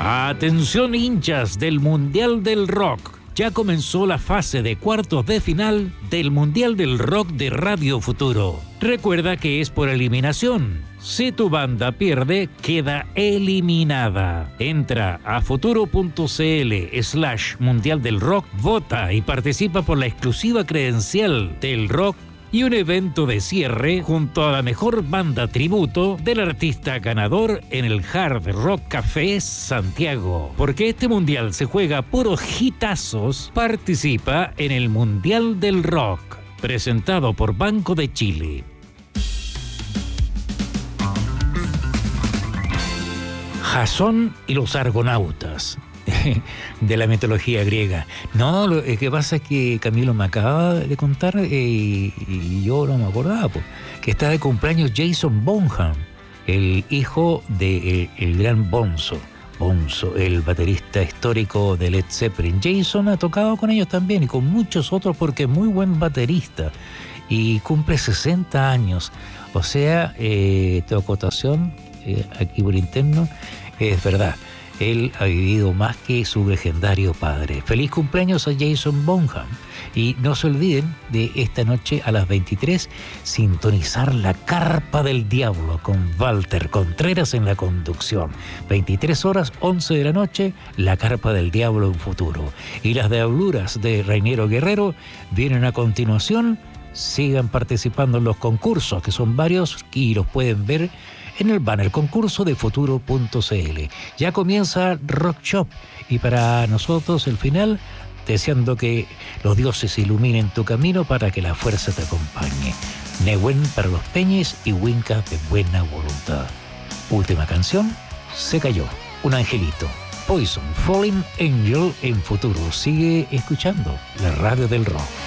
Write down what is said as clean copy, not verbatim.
Atención hinchas del Mundial del Rock. Ya comenzó la fase de cuartos de final del Mundial del Rock de Radio Futuro. Recuerda que es por eliminación. Si tu banda pierde, queda eliminada. Entra a futuro.cl/Mundial del Rock, vota y participa por la exclusiva credencial del rock y un evento de cierre junto a la mejor banda tributo del artista ganador en el Hard Rock Café Santiago. Porque este mundial se juega puros hitazos, participa en el Mundial del Rock, presentado por Banco de Chile. Jasón y los argonautas, de la mitología griega. No, lo que pasa es que Camilo me acaba de contar y yo no me acordaba, que está de cumpleaños Jason Bonham, el hijo de el gran Bonzo, el baterista histórico de Led Zeppelin. Jason ha tocado con ellos también y con muchos otros porque es muy buen baterista y cumple 60 años. O sea, tu acotación aquí por interno es verdad. Él ha vivido más que su legendario padre. Feliz cumpleaños a Jason Bonham. Y no se olviden de esta noche a las 23 sintonizar La Carpa del Diablo con Walter Contreras en la conducción. 23 horas, 11 de la noche, La Carpa del Diablo en Futuro. Y las diabluras de Reinero Guerrero vienen a continuación. Sigan participando en los concursos, que son varios, y los pueden ver en el banner concurso de futuro.cl. Ya comienza Rock Shop y para nosotros el final, deseando que los dioses iluminen tu camino para que la fuerza te acompañe. Nehuen para los peñes y Winca de buena voluntad. Última canción, Se cayó, un angelito. Poison, Falling Angel en Futuro. Sigue escuchando la radio del rock.